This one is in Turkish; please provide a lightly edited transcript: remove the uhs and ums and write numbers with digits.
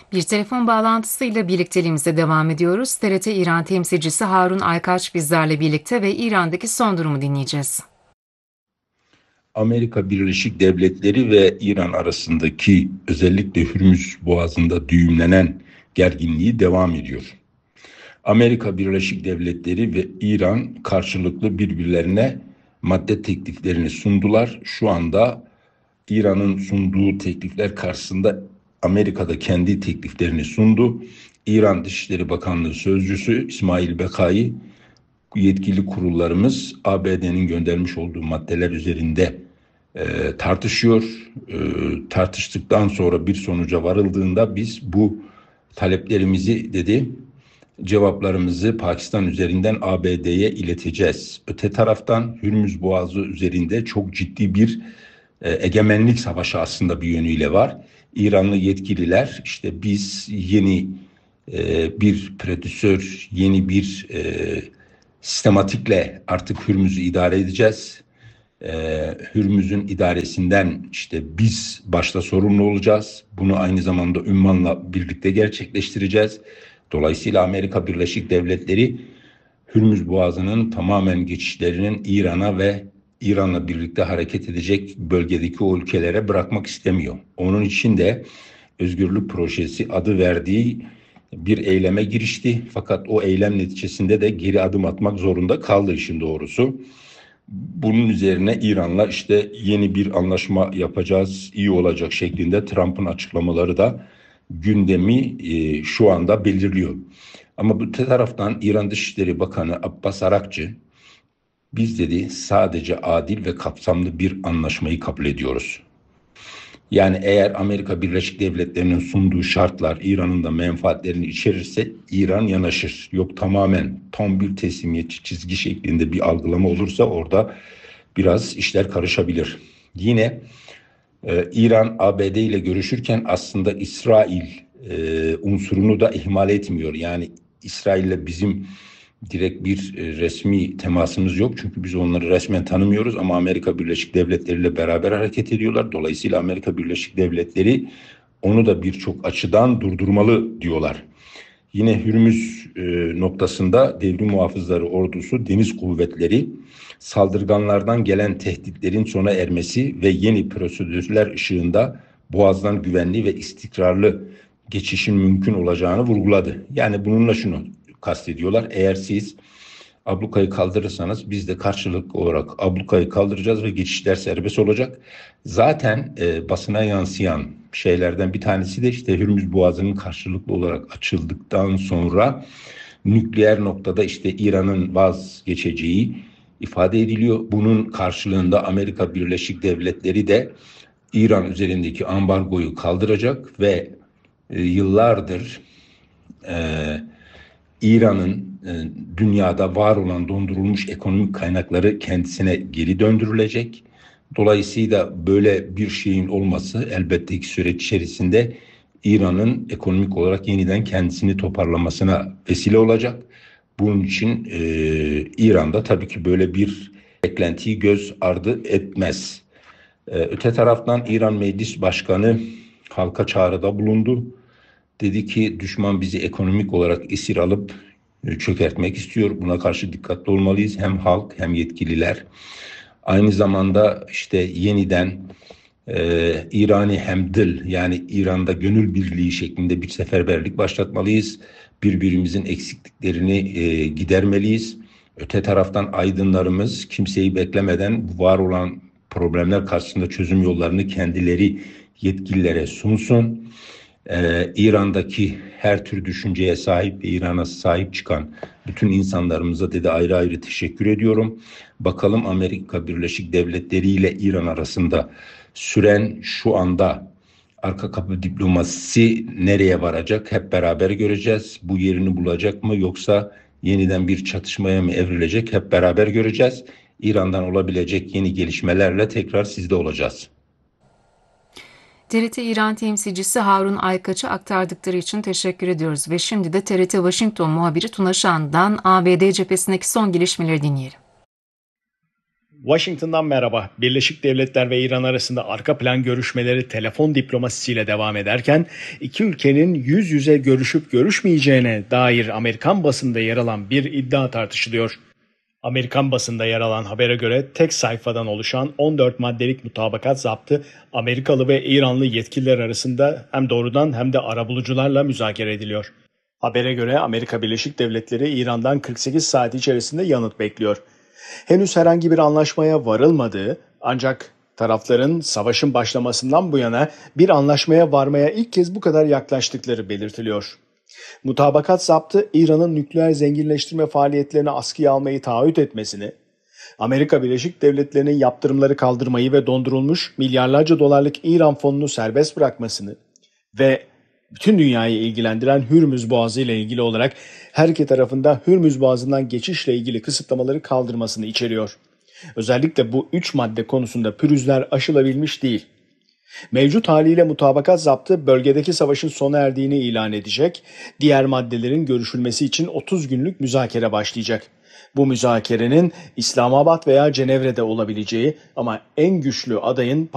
Bir telefon bağlantısıyla birlikteliğimize devam ediyoruz. TRT İran temsilcisi Harun Aykaç bizlerle birlikte ve İran'daki son durumu dinleyeceğiz. Amerika Birleşik Devletleri ve İran arasındaki özellikle Hürmüz Boğazı'nda düğümlenen gerginliği devam ediyor. Amerika Birleşik Devletleri ve İran karşılıklı birbirlerine madde tekliflerini sundular. Şu anda İran'ın sunduğu teklifler karşısında Amerika'da kendi tekliflerini sundu. İran Dışişleri Bakanlığı Sözcüsü İsmail Bekai, yetkili kurullarımız ABD'nin göndermiş olduğu maddeler üzerinde tartışıyor. Tartıştıktan sonra bir sonuca varıldığında biz bu taleplerimizi dedi, cevaplarımızı Pakistan üzerinden ABD'ye ileteceğiz. Öte taraftan Hürmüz Boğazı üzerinde çok ciddi bir egemenlik savaşı aslında bir yönüyle var. İranlı yetkililer işte biz yeni bir predisör, yeni bir sistematikle artık Hürmüz'ü idare edeceğiz. Hürmüz'ün idaresinden işte biz başta sorumlu olacağız. Bunu aynı zamanda Ümman'la birlikte gerçekleştireceğiz. Dolayısıyla Amerika Birleşik Devletleri Hürmüz Boğazı'nın tamamen geçişlerinin İran'a ve İran'la birlikte hareket edecek bölgedeki o ülkelere bırakmak istemiyor. Onun için de Özgürlük Projesi adı verdiği bir eyleme girişti. Fakat o eylem neticesinde de geri adım atmak zorunda kaldı işin doğrusu. Bunun üzerine İran'la işte yeni bir anlaşma yapacağız, iyi olacak şeklinde Trump'ın açıklamaları da gündemi şu anda belirliyor. Ama bu taraftan İran Dışişleri Bakanı Abbas Arakçı, biz dedi sadece adil ve kapsamlı bir anlaşmayı kabul ediyoruz. Yani eğer Amerika Birleşik Devletleri'nin sunduğu şartlar İran'ın da menfaatlerini içerirse İran yanaşır. Yok tamamen tam bir teslimiyetçi çizgi şeklinde bir algılama olursa orada biraz işler karışabilir. Yine İran ABD ile görüşürken aslında İsrail unsurunu da ihmal etmiyor. Yani İsrail ile bizim direkt bir resmi temasımız yok. Çünkü biz onları resmen tanımıyoruz ama Amerika Birleşik Devletleri ile beraber hareket ediyorlar. Dolayısıyla Amerika Birleşik Devletleri onu da birçok açıdan durdurmalı diyorlar. Yine Hürmüz noktasında devrim muhafızları ordusu, deniz kuvvetleri saldırganlardan gelen tehditlerin sona ermesi ve yeni prosedürler ışığında Boğaz'dan güvenli ve istikrarlı geçişin mümkün olacağını vurguladı. Yani bununla şunu kastediyorlar. Eğer siz ablukayı kaldırırsanız biz de karşılıklı olarak ablukayı kaldıracağız ve geçişler serbest olacak. Zaten basına yansıyan şeylerden bir tanesi de işte Hürmüz Boğazı'nın karşılıklı olarak açıldıktan sonra nükleer noktada işte İran'ın vazgeçeceği ifade ediliyor. Bunun karşılığında Amerika Birleşik Devletleri de İran üzerindeki ambargoyu kaldıracak ve yıllardır İran'ın dünyada var olan dondurulmuş ekonomik kaynakları kendisine geri döndürülecek. Dolayısıyla böyle bir şeyin olması elbette ki süreç içerisinde İran'ın ekonomik olarak yeniden kendisini toparlamasına vesile olacak. Bunun için İran'da tabii ki böyle bir beklentiyi göz ardı etmez. Öte taraftan İran Meclis Başkanı halka çağrıda bulundu. Dedi ki düşman bizi ekonomik olarak esir alıp çökertmek istiyor. Buna karşı dikkatli olmalıyız. Hem halk hem yetkililer. Aynı zamanda işte yeniden İrani hemdil yani İran'da gönül birliği şeklinde bir seferberlik başlatmalıyız. Birbirimizin eksikliklerini gidermeliyiz. Öte taraftan aydınlarımız kimseyi beklemeden var olan problemler karşısında çözüm yollarını kendileri yetkililere sunsun. İran'daki her tür düşünceye sahip ve İran'a sahip çıkan bütün insanlarımıza dedi ayrı ayrı teşekkür ediyorum. Bakalım Amerika Birleşik Devletleri ile İran arasında süren şu anda arka kapı diplomasisi nereye varacak hep beraber göreceğiz. Bu yerini bulacak mı yoksa yeniden bir çatışmaya mı evrilecek hep beraber göreceğiz. İran'dan olabilecek yeni gelişmelerle tekrar sizde olacağız. TRT İran temsilcisi Harun Aykaç'a aktardıkları için teşekkür ediyoruz ve şimdi de TRT Washington muhabiri Tuna Şan'dan ABD cephesindeki son gelişmeleri dinleyelim. Washington'dan merhaba. Birleşik Devletler ve İran arasında arka plan görüşmeleri telefon diplomasisiyle devam ederken iki ülkenin yüz yüze görüşüp görüşmeyeceğine dair Amerikan basında yer alan bir iddia tartışılıyor. Amerikan basında yer alan habere göre tek sayfadan oluşan 14 maddelik mutabakat zaptı Amerikalı ve İranlı yetkililer arasında hem doğrudan hem de arabulucularla müzakere ediliyor. Habere göre Amerika Birleşik Devletleri İran'dan 48 saat içerisinde yanıt bekliyor. Henüz herhangi bir anlaşmaya varılmadığı ancak tarafların savaşın başlamasından bu yana bir anlaşmaya varmaya ilk kez bu kadar yaklaştıkları belirtiliyor. Mutabakat zaptı İran'ın nükleer zenginleştirme faaliyetlerini askıya almayı taahhüt etmesini, Amerika Birleşik Devletleri'nin yaptırımları kaldırmayı ve dondurulmuş milyarlarca dolarlık İran fonunu serbest bırakmasını ve bütün dünyayı ilgilendiren Hürmüz Boğazı ile ilgili olarak her iki tarafında Hürmüz Boğazı'ndan geçişle ilgili kısıtlamaları kaldırmasını içeriyor. Özellikle bu 3 madde konusunda pürüzler aşılabilmiş değil. Mevcut haliyle mutabakat zaptı bölgedeki savaşın sona erdiğini ilan edecek, diğer maddelerin görüşülmesi için 30 günlük müzakere başlayacak. Bu müzakerenin İslamabad veya Cenevre'de olabileceği ama en güçlü adayın